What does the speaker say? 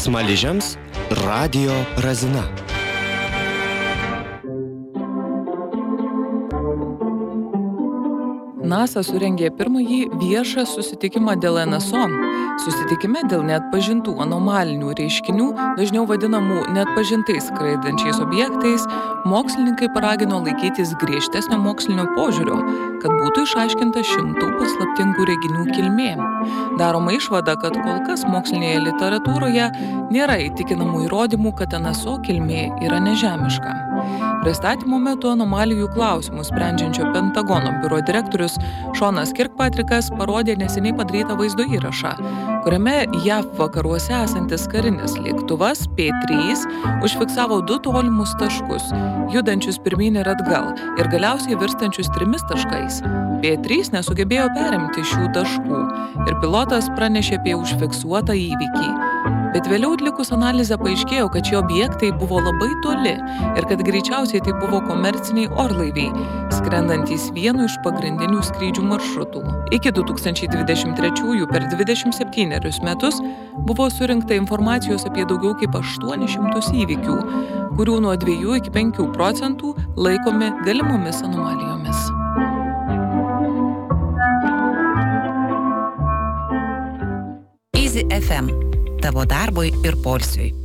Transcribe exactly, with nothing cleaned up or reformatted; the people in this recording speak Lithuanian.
Smaližiams radijo razina. NASA surengė pirmąjį viešą susitikimą dėl en es o. Susitikime dėl neatpažintų anomalinių reiškinių, dažniau vadinamų neatpažintais skraidančiais objektais, mokslininkai paragino laikytis griežtesnio mokslinio požiūrio, kad būtų išaiškinta šimtų paslaptingų reginių kilmė. Daroma išvada, kad kol kas mokslinėje literatūroje nėra įtikinamų įrodymų, kad en es o kilmė yra nežemiška. Pristatymo metu anomalijų klausimus sprendžiančio Pentagono biuro direktorius Šonas Kirkpatrikas parodė neseniai padarytą vaizdo įrašą, kuriame JAV vakaruose esantis karinis lėktuvas P trys užfiksavo du tolimus taškus, judančius pirmyn ir atgal ir galiausiai virstančius trimis taškais. P trys nesugebėjo perimti šių taškų ir pilotas pranešė apie užfiksuotą įvykį. Bet vėliau atlikus analizę paaiškėjo, kad šie objektai buvo labai toli ir kad greičiausiai tai buvo komerciniai orlaiviai, skrendantys vienu iš pagrindinių skrydžių maršrutų. Iki du tūkstančiai dvidešimt trečiųjų per dvidešimt septynerius metus buvo surinkta informacijos apie daugiau kaip aštuonis šimtus įvykių, kurių nuo dviejų iki penkių procentų laikomi galimomis anomalijomis. Easy ef em. Tavo darbui ir poilsiui.